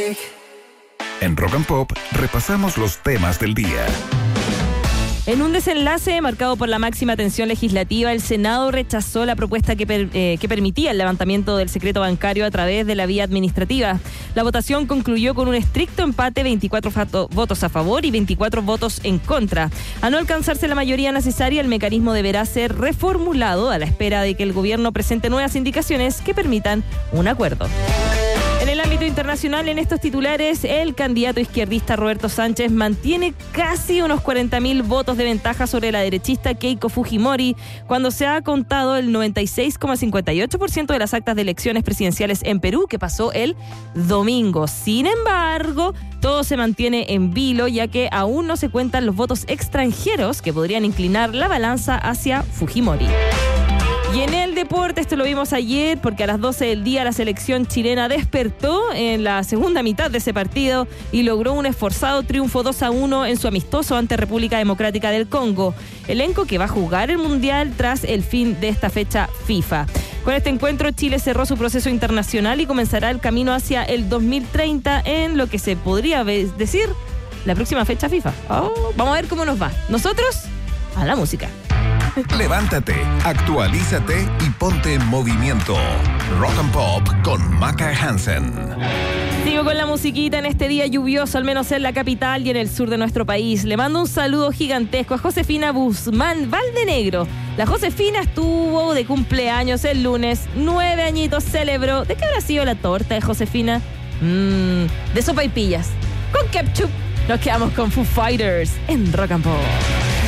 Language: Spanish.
En Rock and Pop repasamos los temas del día. En un desenlace marcado por la máxima tensión legislativa, el Senado rechazó la propuesta que permitía el levantamiento del secreto bancario a través de la vía administrativa. La votación concluyó con un estricto empate, 24 votos a favor y 24 votos en contra. A no alcanzarse la mayoría necesaria, el mecanismo deberá ser reformulado a la espera de que el gobierno presente nuevas indicaciones que permitan un acuerdo. En el ámbito internacional, en estos titulares, el candidato izquierdista Roberto Sánchez mantiene casi unos 40.000 votos de ventaja sobre la derechista Keiko Fujimori, cuando se ha contado el 96,58% de las actas de elecciones presidenciales en Perú, que pasó el domingo. Sin embargo, todo se mantiene en vilo, ya que aún no se cuentan los votos extranjeros que podrían inclinar la balanza hacia Fujimori. Y en el deporte, esto lo vimos ayer, porque a las 12 del día la selección chilena despertó en la segunda mitad de ese partido y logró un esforzado triunfo 2-1 en su amistoso ante República Democrática del Congo, elenco que va a jugar el Mundial tras el fin de esta fecha FIFA. Con este encuentro, Chile cerró su proceso internacional y comenzará el camino hacia el 2030 en lo que se podría decir la próxima fecha FIFA. Vamos a ver cómo nos va. Nosotros, a la música. Levántate, actualízate y ponte en movimiento. Rock and Pop con Maca Hansen. Sigo con la musiquita en este día lluvioso, al menos en la capital y en el sur de nuestro país. Le mando un saludo gigantesco a Josefina Guzmán Valdenegro. La Josefina estuvo de cumpleaños el lunes, 9 añitos celebró. ¿De qué habrá sido la torta de Josefina? De sopaipillas con ketchup. Nos quedamos con Foo Fighters en Rock and Pop.